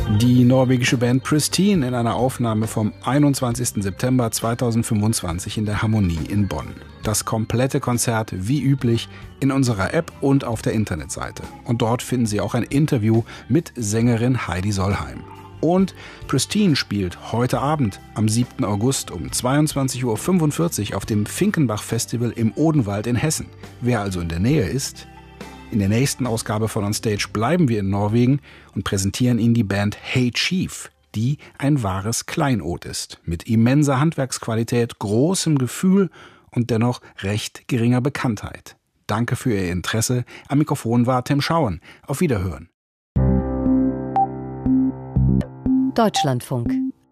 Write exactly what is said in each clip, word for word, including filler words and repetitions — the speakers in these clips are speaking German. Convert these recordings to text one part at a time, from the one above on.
Die norwegische Band Pristine in einer Aufnahme vom einundzwanzigsten September zweitausendfünfundzwanzig in der Harmonie in Bonn. Das komplette Konzert wie üblich in unserer App und auf der Internetseite. Und dort finden Sie auch ein Interview mit Sängerin Heidi Solheim. Und Pristine spielt heute Abend am siebten August um zweiundzwanzig Uhr fünfundvierzig auf dem Finkenbach Festival im Odenwald in Hessen. Wer also in der Nähe ist. In der nächsten Ausgabe von On Stage bleiben wir in Norwegen und präsentieren Ihnen die Band Hey Chief, die ein wahres Kleinod ist. Mit immenser Handwerksqualität, großem Gefühl und dennoch recht geringer Bekanntheit. Danke für Ihr Interesse. Am Mikrofon war Tim Schauen. Auf Wiederhören. Deutschlandfunk.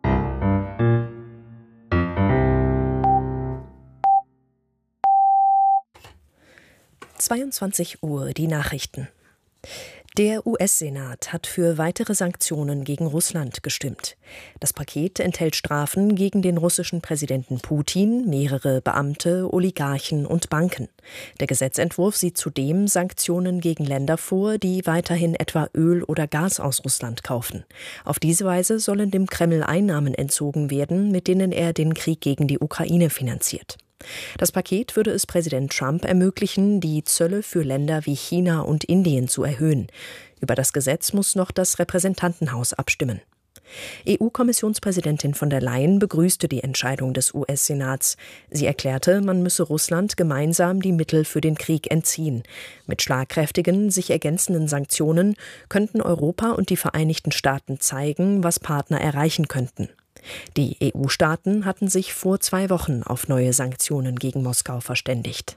zweiundzwanzig Uhr, die Nachrichten. Der U S-Senat hat für weitere Sanktionen gegen Russland gestimmt. Das Paket enthält Strafen gegen den russischen Präsidenten Putin, mehrere Beamte, Oligarchen und Banken. Der Gesetzentwurf sieht zudem Sanktionen gegen Länder vor, die weiterhin etwa Öl oder Gas aus Russland kaufen. Auf diese Weise sollen dem Kreml Einnahmen entzogen werden, mit denen er den Krieg gegen die Ukraine finanziert. Das Paket würde es Präsident Trump ermöglichen, die Zölle für Länder wie China und Indien zu erhöhen. Über das Gesetz muss noch das Repräsentantenhaus abstimmen. E U-Kommissionspräsidentin von der Leyen begrüßte die Entscheidung des U S-Senats. Sie erklärte, man müsse Russland gemeinsam die Mittel für den Krieg entziehen. Mit schlagkräftigen, sich ergänzenden Sanktionen könnten Europa und die Vereinigten Staaten zeigen, was Partner erreichen könnten. Die E U-Staaten hatten sich vor zwei Wochen auf neue Sanktionen gegen Moskau verständigt.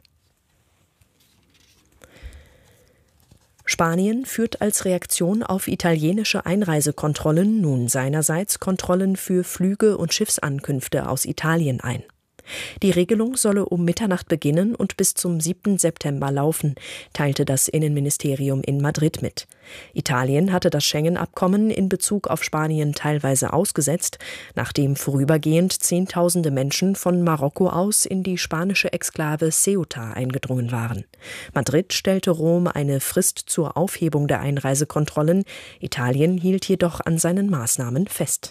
Spanien führt als Reaktion auf italienische Einreisekontrollen nun seinerseits Kontrollen für Flüge und Schiffsankünfte aus Italien ein. Die Regelung solle um Mitternacht beginnen und bis zum siebten September laufen, teilte das Innenministerium in Madrid mit. Italien hatte das Schengen-Abkommen in Bezug auf Spanien teilweise ausgesetzt, nachdem vorübergehend Zehntausende Menschen von Marokko aus in die spanische Exklave Ceuta eingedrungen waren. Madrid stellte Rom eine Frist zur Aufhebung der Einreisekontrollen, Italien hielt jedoch an seinen Maßnahmen fest.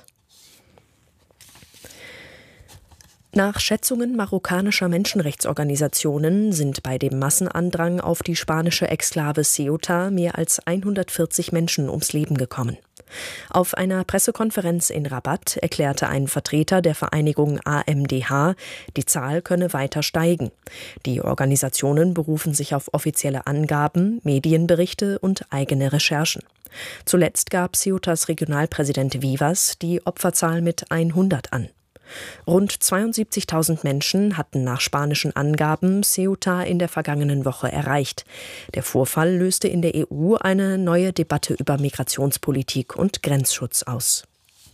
Nach Schätzungen marokkanischer Menschenrechtsorganisationen sind bei dem Massenandrang auf die spanische Exklave Ceuta mehr als hundertvierzig Menschen ums Leben gekommen. Auf einer Pressekonferenz in Rabat erklärte ein Vertreter der Vereinigung A M D H, die Zahl könne weiter steigen. Die Organisationen berufen sich auf offizielle Angaben, Medienberichte und eigene Recherchen. Zuletzt gab Ceutas Regionalpräsident Vivas die Opferzahl mit hundert an. Rund zweiundsiebzigtausend Menschen hatten nach spanischen Angaben Ceuta in der vergangenen Woche erreicht. Der Vorfall löste in der E U eine neue Debatte über Migrationspolitik und Grenzschutz aus.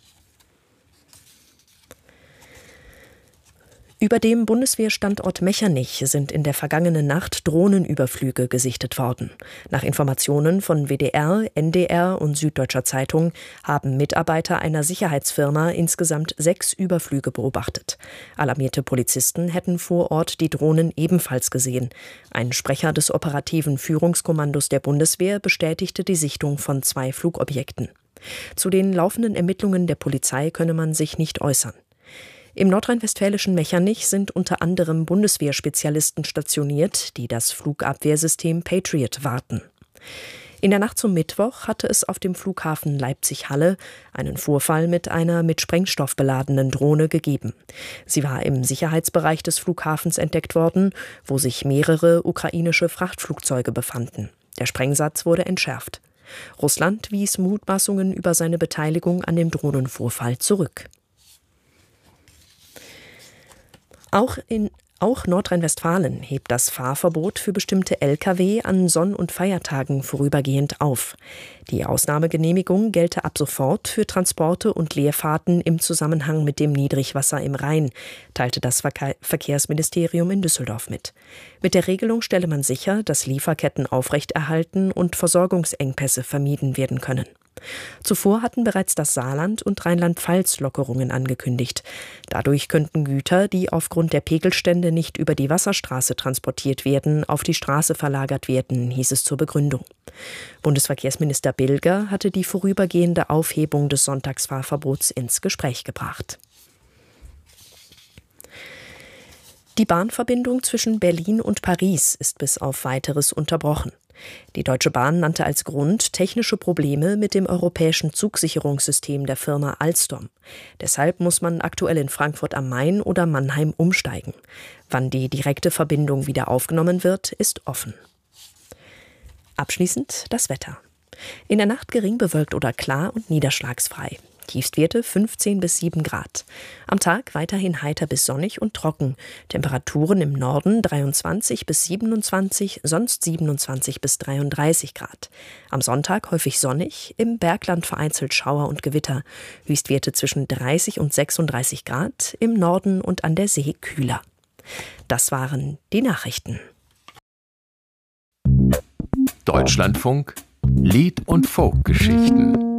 Über dem Bundeswehrstandort Mechernich sind in der vergangenen Nacht Drohnenüberflüge gesichtet worden. Nach Informationen von W D R, N D R und Süddeutscher Zeitung haben Mitarbeiter einer Sicherheitsfirma insgesamt sechs Überflüge beobachtet. Alarmierte Polizisten hätten vor Ort die Drohnen ebenfalls gesehen. Ein Sprecher des operativen Führungskommandos der Bundeswehr bestätigte die Sichtung von zwei Flugobjekten. Zu den laufenden Ermittlungen der Polizei könne man sich nicht äußern. Im nordrhein-westfälischen Mechernich sind unter anderem Bundeswehrspezialisten stationiert, die das Flugabwehrsystem Patriot warten. In der Nacht zum Mittwoch hatte es auf dem Flughafen Leipzig-Halle einen Vorfall mit einer mit Sprengstoff beladenen Drohne gegeben. Sie war im Sicherheitsbereich des Flughafens entdeckt worden, wo sich mehrere ukrainische Frachtflugzeuge befanden. Der Sprengsatz wurde entschärft. Russland wies Mutmaßungen über seine Beteiligung an dem Drohnenvorfall zurück. Auch in Auch Nordrhein-Westfalen hebt das Fahrverbot für bestimmte L K W an Sonn- und Feiertagen vorübergehend auf. Die Ausnahmegenehmigung gelte ab sofort für Transporte und Leerfahrten im Zusammenhang mit dem Niedrigwasser im Rhein, teilte das Verke- Verkehrsministerium in Düsseldorf mit. Mit der Regelung stelle man sicher, dass Lieferketten aufrechterhalten und Versorgungsengpässe vermieden werden können. Zuvor hatten bereits das Saarland und Rheinland-Pfalz Lockerungen angekündigt. Dadurch könnten Güter, die aufgrund der Pegelstände nicht über die Wasserstraße transportiert werden, auf die Straße verlagert werden, hieß es zur Begründung. Bundesverkehrsminister Bilger hatte die vorübergehende Aufhebung des Sonntagsfahrverbots ins Gespräch gebracht. Die Bahnverbindung zwischen Berlin und Paris ist bis auf Weiteres unterbrochen. Die Deutsche Bahn nannte als Grund technische Probleme mit dem europäischen Zugsicherungssystem der Firma Alstom. Deshalb muss man aktuell in Frankfurt am Main oder Mannheim umsteigen. Wann die direkte Verbindung wieder aufgenommen wird, ist offen. Abschließend das Wetter. In der Nacht gering bewölkt oder klar und niederschlagsfrei. Tiefstwerte fünfzehn bis sieben Grad. Am Tag weiterhin heiter bis sonnig und trocken. Temperaturen im Norden dreiundzwanzig bis siebenundzwanzig, sonst siebenundzwanzig bis dreiunddreißig Grad. Am Sonntag häufig sonnig, im Bergland vereinzelt Schauer und Gewitter. Höchstwerte zwischen dreißig und sechsunddreißig Grad, im Norden und an der See kühler. Das waren die Nachrichten. Deutschlandfunk Lied- und Folkgeschichten.